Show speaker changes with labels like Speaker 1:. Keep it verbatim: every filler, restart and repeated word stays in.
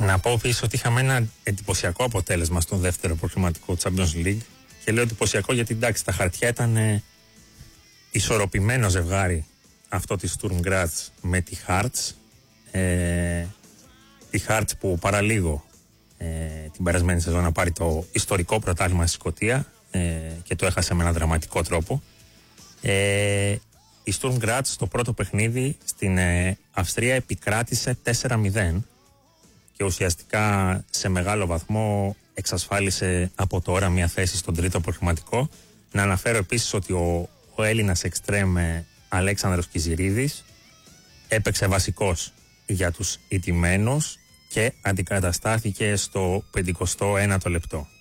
Speaker 1: Να πω επίσης ότι είχαμε ένα εντυπωσιακό αποτέλεσμα στο δεύτερο προκριματικό Champions League. Και λέω εντυπωσιακό γιατί εντάξει, τα χαρτιά ήταν ε, ισορροπημένο ζευγάρι αυτό τη Sturm Graz με τη Hearts. Ε, τη Hearts που παραλίγο ε, την περασμένη σεζόν να πάρει το ιστορικό πρωτάθλημα στη Σκωτία ε, και το έχασε με έναν δραματικό τρόπο. Ε, η Sturm Graz στο πρώτο παιχνίδι στην ε, Αυστρία επικράτησε τέσσερα μηδέν και ουσιαστικά σε μεγάλο βαθμό εξασφάλισε από τώρα μια θέση στον τρίτο προκριματικό. Να αναφέρω επίσης ότι ο, ο Έλληνας εξτρέμ Αλέξανδρος Κιζηρίδης έπαιξε βασικός για τους ηττημένους και αντικαταστάθηκε στο πενηκοστό ένατο λεπτό.